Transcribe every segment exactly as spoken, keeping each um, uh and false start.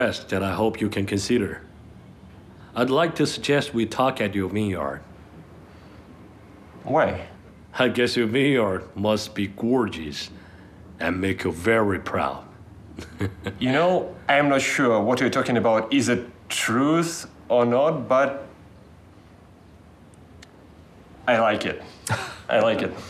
that I hope you can consider. I'd like to suggest we talk at your vineyard. Why? I guess your vineyard must be gorgeous and make you very proud. You know, I'm not sure what you're talking about. Is it truth or not? But I like it. I like it.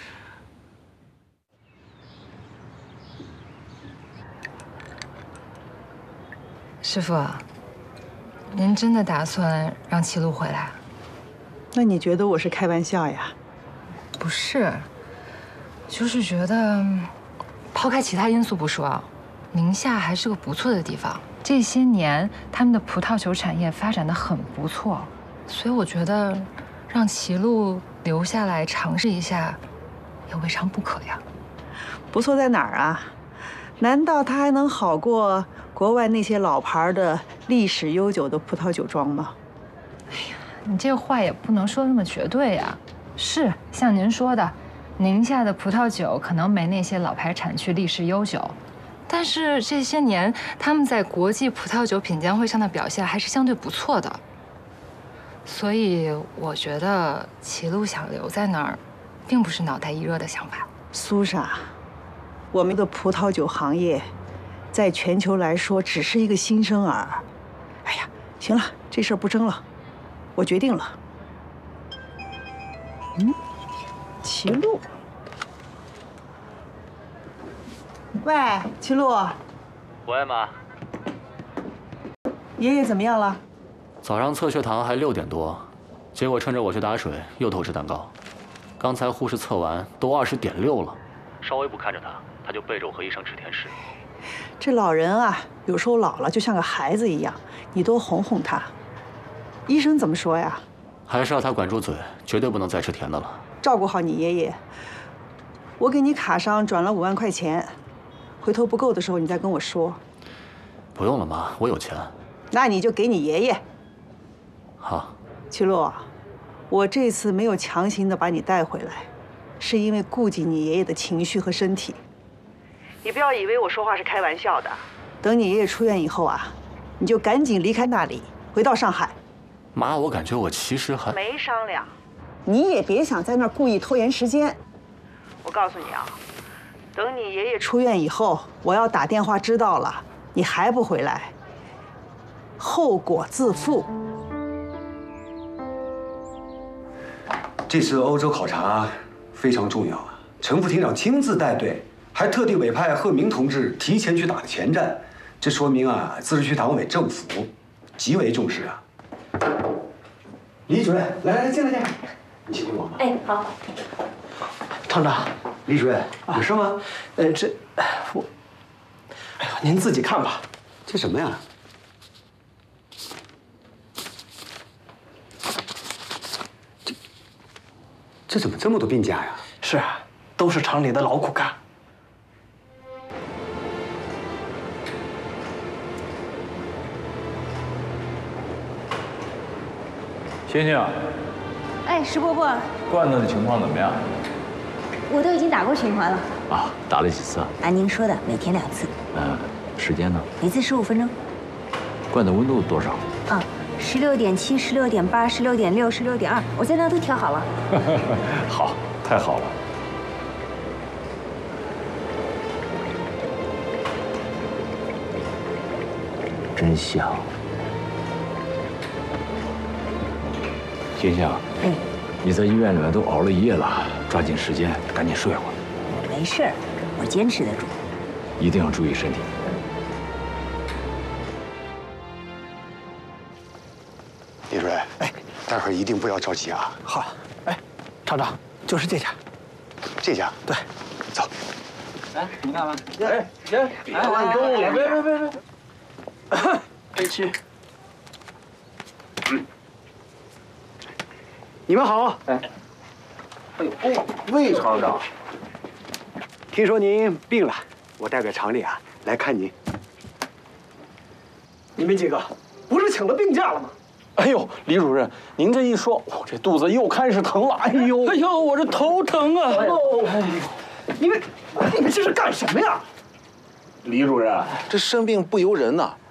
师傅，您真的打算让齐路回来？ 那你觉得我是开玩笑呀？ 不是，就是觉得，抛开其他因素不说，宁夏还是个不错的地方。这些年他们的葡萄酒产业发展得很不错，所以我觉得让齐路留下来尝试一下，也未尝不可呀。 不错在哪儿啊？难道它还能好过国外那些老牌的历史悠久的葡萄酒庄吗？ 哎呀，你这话也不能说那么绝对呀。是像您说的，宁夏的葡萄酒可能没那些老牌产区历史悠久，但是这些年他们在国际葡萄酒品鉴会上的表现还是相对不错的。所以我觉得齐路想留在那儿，并不是脑袋一热的想法。 苏莎，我们的葡萄酒行业，在全球来说只是一个新生儿。哎呀，行了，这事儿不争了，我决定了。嗯，齐路。喂，齐路。 喂，妈。 爷爷怎么样了？ 早上测血糖还六点多，结果趁着我去打水又偷吃蛋糕。刚才护士测完都二十点六了，稍微不看着他，他就背着我和医生吃甜食。 这老人啊，有时候老了就像个孩子一样，你多哄哄他。医生怎么说呀？ 还是要他管住嘴，绝对不能再吃甜的了。 照顾好你爷爷。我给你卡上转了五万块钱，回头不够的时候你再跟我说。 不用了，妈，我有钱。 那你就给你爷爷。 好。 齐路，我这次没有强行的把你带回来，是因为顾及你爷爷的情绪和身体。你不要以为我说话是开玩笑的。等你爷爷出院以后啊，你就赶紧离开那里，回到上海。 妈，我感觉我其实还没商量，你也别想在那儿故意拖延时间。我告诉你啊，等你爷爷出院以后，我要打电话知道了，你还不回来，后果自负。 这次欧洲考察非常重要啊，陈副厅长亲自带队，还特地委派贺明同志提前去打了前站，这说明啊，自治区党委政府极为重视啊。李主任，来来进来进来，你请我吗？ 哎，好。 厂长，李主任，有事吗？ 呃，这我，哎呀，您自己看吧。 这什么呀？这这怎么这么多病假呀？ 是啊，都是厂里的劳苦干。 星星， 哎，石伯伯， 罐子的情况怎么样？ 我都已经打过循环了。 啊，打了几次啊？ 按您说的，每天两次。 呃，时间呢？ 每次十五分钟。 罐子温度多少？ 啊，十六点七、十六点八、十六点六、十六点二，我在那都调好了。 好，太好了。真香。星星， 哎， 你在医院里面都熬了一夜了，抓紧时间赶紧睡会儿。 没事儿，我坚持得住。 一定要注意身体。 李主任，哎，待会儿一定不要着急啊。 好，哎，厂长，就是这家。 这家？ 对， 走。 来，你看吧。哎，行，别乱动了，别别别别。可以去。 嗯。你们好。哎。哎呦，哦，魏厂长。听说您病了，我代表厂里啊来看您。 你们几个不是请了病假了吗？ 哎呦，李主任，您这一说，我这肚子又开始疼了。哎呦，哎呦，我这头疼啊！哎呦， 你们你们这是干什么呀？ 李主任，这生病不由人呐、啊。